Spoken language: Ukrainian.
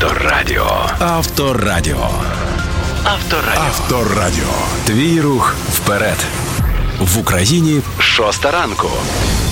Авторадіо. Авторадіо. Авторадіо. Авторадіо. Твій рух вперед. В Україні 6 ранку.